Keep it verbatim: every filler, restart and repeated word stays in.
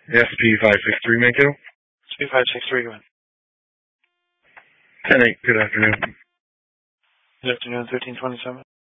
S P five six three, Mankato. S P five six three, go ahead. ten eight, good afternoon. Good afternoon, thirteen twenty-seven.